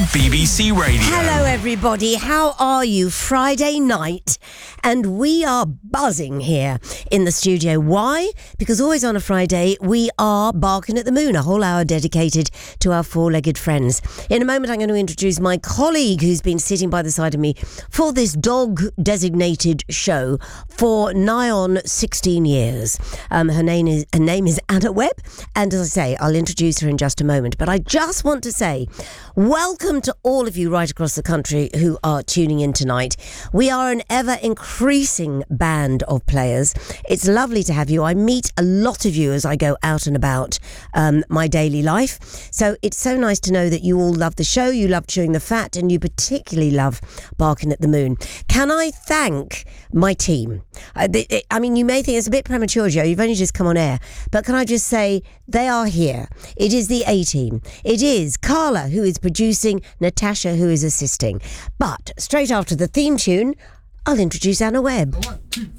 BBC Radio. Hello everybody, how are you? Friday night and we are buzzing here in the studio. Why? Because always on a Friday we are barking at the moon, a whole hour dedicated to our four-legged friends. In a moment I'm going to introduce my colleague who's been sitting by the side of me for this dog-designated show for nigh on 16 years. Her name is Anna Webb, and as I say, I'll introduce her in just a moment. But I just want to say welcome to all of you right across the country who are tuning in tonight. We are an ever-increasing band of players. It's lovely to have you. I meet a lot of you as I go out and about my daily life. So it's so nice to know that you all love the show, you love Chewing the Fat, and you particularly love Barking at the Moon. Can I thank my team? I mean, you may think it's a bit premature, Joe. You've only just come on air. But can I just say, they are here. It is the A-team. It is Carla, who is producing, Natasha, who is assisting. But straight after the theme tune, I'll introduce Anna Webb. 1, 2,